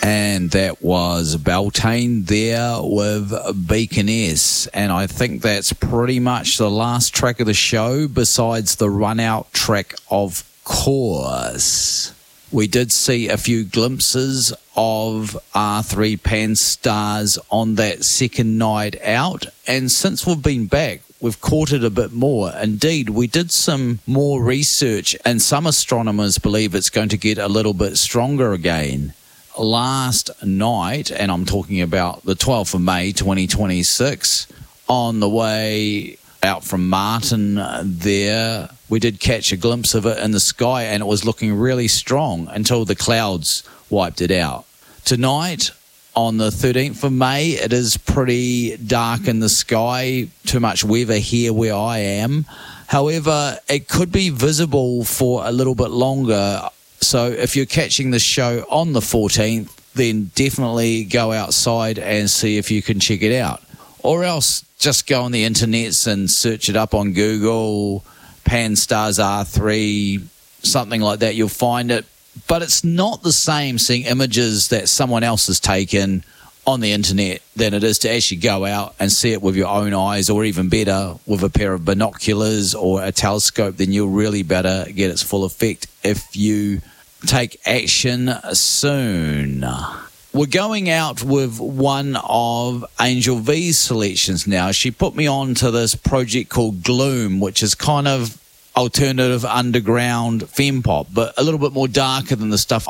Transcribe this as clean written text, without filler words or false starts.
And that was Beltane there with Beaconess. And I think that's pretty much the last track of the show, besides the run-out track, of course. We did see a few glimpses of R3 Pan Stars on that second night out. And since we've been back, we've caught it a bit more. Indeed, we did some more research, and some astronomers believe it's going to get a little bit stronger again. Last night, and I'm talking about the 12th of May 2026, on the way out from Martin there, we did catch a glimpse of it in the sky, and it was looking really strong until the clouds wiped it out. Tonight, on the 13th of May, it is pretty dark in the sky, too much weather here where I am. However, it could be visible for a little bit longer. So if you're catching the show on the 14th, then definitely go outside and see if you can check it out. Or else just go on the internet and search it up on Google, Pan Stars R3, something like that, you'll find it. But it's not the same seeing images that someone else has taken on the internet than it is to actually go out and see it with your own eyes, or even better, with a pair of binoculars or a telescope. Then you'll really better get its full effect if you take action soon. We're going out with one of Angel V's selections now. She put me on to this project called Gloom, which is kind of alternative underground femme pop, but a little bit more darker than the stuff